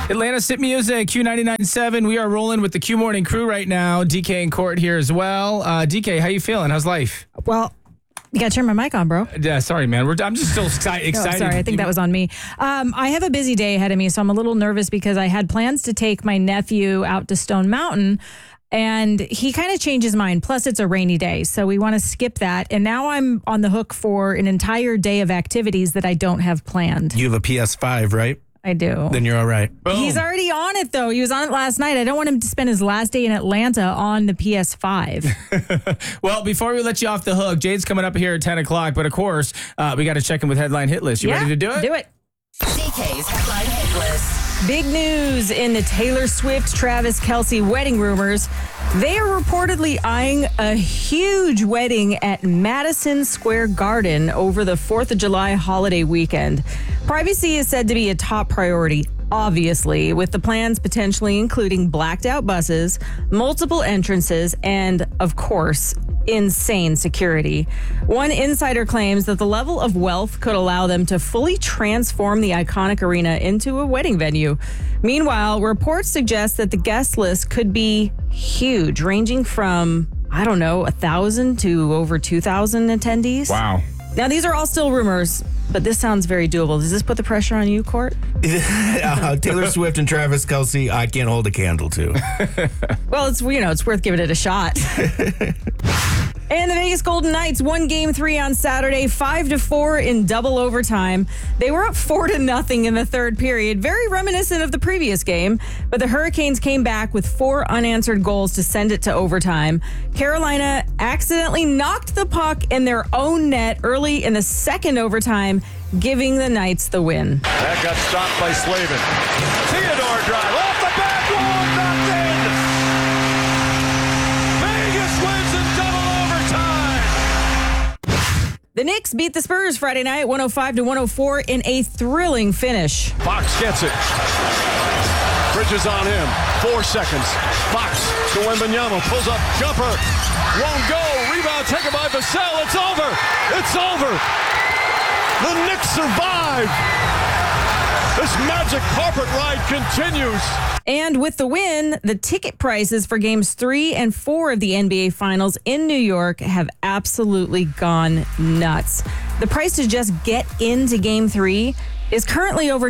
Atlanta's Hit Music, Q99.7. We are rolling with the Q Morning crew right now. DK and Court here as well. DK, how you feeling? How's life? Well, you got to turn my mic on, bro. Yeah, sorry, man. I'm just still excited. Oh, sorry, I think that was on me. I have a busy day ahead of me, so I'm a little nervous because I had plans to take my nephew out to Stone Mountain, and he kind of changed his mind. Plus, it's a rainy day, so we want to skip that. And now I'm on the hook for an entire day of activities that I don't have planned. You have a PS5, right? I do. Then you're all right. Boom. He's already on it, though. He was on it last night. I don't want him to spend his last day in Atlanta on the PS5. Well, before we let you off the hook, Jade's coming up here at 10 o'clock. But of course, we got to check in with Headline Hit List. You ready to do it? Do it. DK's Headline Hit List. Big news in the Taylor Swift, Travis Kelce wedding rumors. They are reportedly eyeing a huge wedding at Madison Square Garden over the 4th of July holiday weekend. Privacy is said to be a top priority, obviously, with the plans potentially including blacked out buses, multiple entrances, and, of course, insane security. One insider claims that the level of wealth could allow them to fully transform the iconic arena into a wedding venue. Meanwhile, reports suggest that the guest list could be huge, ranging from, 1,000 to over 2,000 attendees. Wow. Now, these are all still rumors, but this sounds very doable. Does this put the pressure on you, Court? Taylor Swift and Travis Kelce, I can't hold a candle to. Well, it's worth giving it a shot. And the Vegas Golden Knights won Game 3 on Saturday, 5-4 in double overtime. They were up 4-0 in the third period, very reminiscent of the previous game. But the Hurricanes came back with 4 unanswered goals to send it to overtime. Carolina accidentally knocked the puck in their own net early in the second overtime, giving the Knights the win. That got stopped by Slavin. Theodore drive off the back wall, knocked in. Vegas wins in double overtime. The Knicks beat the Spurs Friday night, 105-104 in a thrilling finish. Fox gets it. Bridges on him. 4 seconds. Fox to Wembanyama. Pulls up. Jumper. Won't go. Rebound taken by Vassell. It's over. It's over. The Knicks survive. This magic carpet ride continues. And with the win, the ticket prices for games 3 and 4 of the NBA Finals in New York have absolutely gone nuts. The price to just get into game 3 is currently over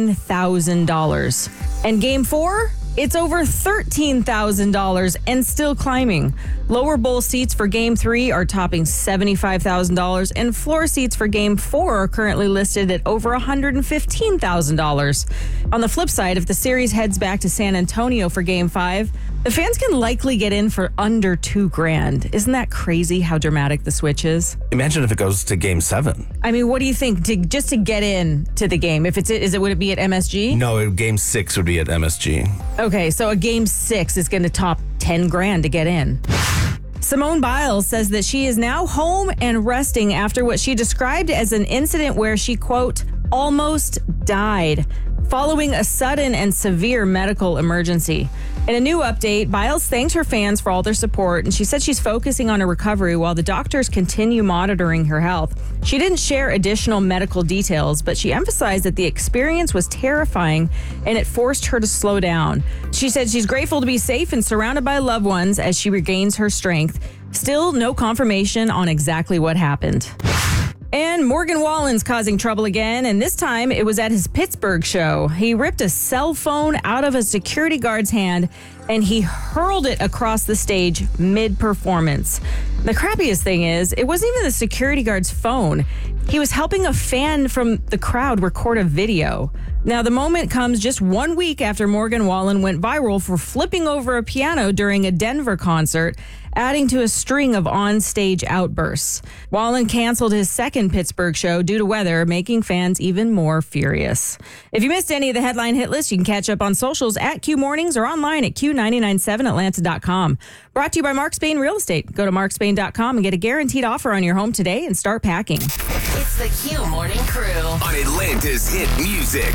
$9,000. And game 4? It's over $13,000 and still climbing. Lower bowl seats for Game 3 are topping $75,000, and floor seats for Game 4 are currently listed at over $115,000. On the flip side, if the series heads back to San Antonio for Game 5, the fans can likely get in for under $2,000. Isn't that crazy how dramatic the switch is? Imagine if it goes to Game 7. I mean, what do you think just to get in to the game? If would it be at MSG? No, Game 6 would be at MSG. Okay, so a Game 6 is going to top $10,000 to get in. Simone Biles says that she is now home and resting after what she described as an incident where she, quote, almost died following a sudden and severe medical emergency. In a new update, Biles thanked her fans for all their support, and she said she's focusing on her recovery while the doctors continue monitoring her health. She didn't share additional medical details, but she emphasized that the experience was terrifying and it forced her to slow down. She said she's grateful to be safe and surrounded by loved ones as she regains her strength. Still no confirmation on exactly what happened. And Morgan Wallen's causing trouble again, and this time it was at his Pittsburgh show. He ripped a cell phone out of a security guard's hand and he hurled it across the stage mid-performance. The crappiest thing is, it wasn't even the security guard's phone. He was helping a fan from the crowd record a video. Now, the moment comes just 1 week after Morgan Wallen went viral for flipping over a piano during a Denver concert, adding to a string of on-stage outbursts. Wallen canceled his second Pittsburgh show due to weather, making fans even more furious. If you missed any of the Headline Hit List, you can catch up on socials at Q Mornings or online at Q997Atlanta.com. Brought to you by Mark Spain Real Estate. Go to markspain.com and get a guaranteed offer on your home today and start packing. It's the Q Morning Crew on Atlanta's Hit Music,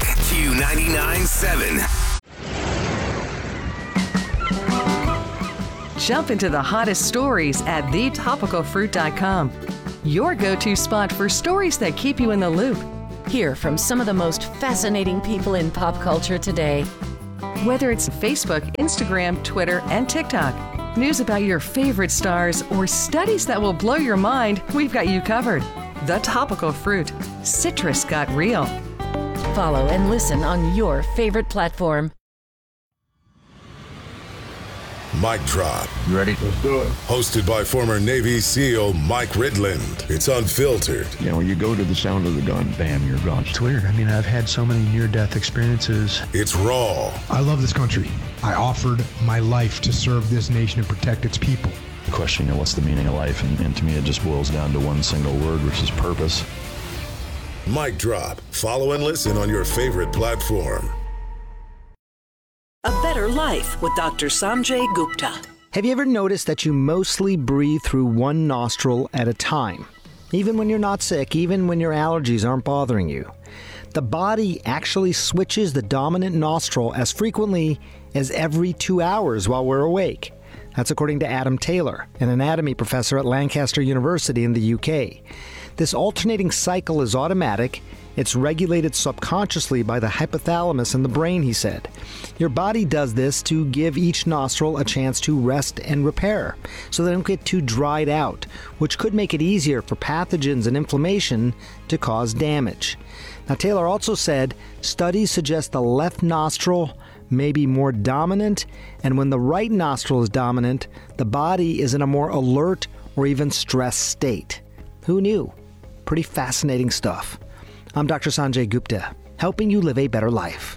Q99.7. Jump into the hottest stories at thetopicalfruit.com. Your go-to spot for stories that keep you in the loop. Hear from some of the most fascinating people in pop culture today. Whether it's Facebook, Instagram, Twitter, and TikTok, news about your favorite stars, or studies that will blow your mind, we've got you covered. The Topical Fruit. Citrus got real. Follow and listen on your favorite platform. Mic Drop. You ready? Let's do it. Hosted by former Navy SEAL Mike Ridland. It's unfiltered. You know, when you go to the sound of the gun, bam, you're gone. It's weird. I mean, I've had so many near-death experiences. It's raw. I love this country. I offered my life to serve this nation and protect its people. The question, you know, what's the meaning of life? And to me, it just boils down to one single word, which is purpose. Mic Drop. Follow and listen on your favorite platform. A Better Life with Dr. Sanjay Gupta. Have you ever noticed that you mostly breathe through one nostril at a time? Even when you're not sick, even when your allergies aren't bothering you. The body actually switches the dominant nostril as frequently as every 2 hours while we're awake. That's according to Adam Taylor, an anatomy professor at Lancaster University in the UK. This alternating cycle is automatic. It's regulated subconsciously by the hypothalamus in the brain, he said. Your body does this to give each nostril a chance to rest and repair, so they don't get too dried out, which could make it easier for pathogens and inflammation to cause damage. Now, Taylor also said studies suggest the left nostril may be more dominant, and when the right nostril is dominant, the body is in a more alert or even stressed state. Who knew? Pretty fascinating stuff. I'm Dr. Sanjay Gupta, helping you live a better life.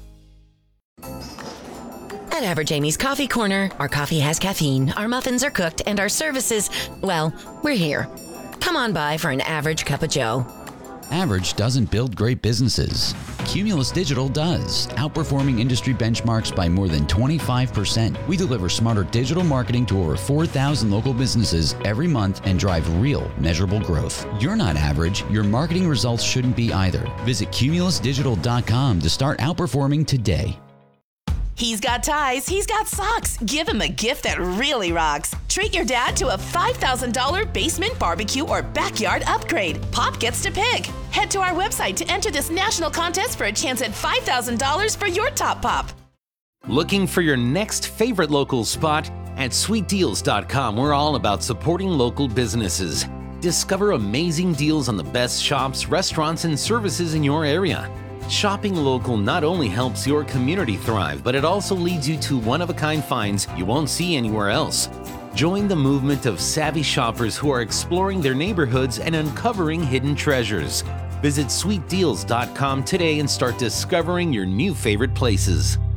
At Average Amy's Coffee Corner, our coffee has caffeine, our muffins are cooked, and our services, well, we're here. Come on by for an average cup of joe. Average doesn't build great businesses. Cumulus Digital does, outperforming industry benchmarks by more than 25%. We deliver smarter digital marketing to over 4,000 local businesses every month and drive real, measurable growth. You're not average. Your marketing results shouldn't be either. Visit cumulusdigital.com to start outperforming today. He's got ties, he's got socks. Give him a gift that really rocks. Treat your dad to a $5,000 basement barbecue or backyard upgrade. Pop gets to pick. Head to our website to enter this national contest for a chance at $5,000 for your top pop. Looking for your next favorite local spot? At sweetdeals.com, we're all about supporting local businesses. Discover amazing deals on the best shops, restaurants, and services in your area. Shopping local not only helps your community thrive, but it also leads you to one-of-a-kind finds you won't see anywhere else. Join the movement of savvy shoppers who are exploring their neighborhoods and uncovering hidden treasures. Visit sweetdeals.com today and start discovering your new favorite places.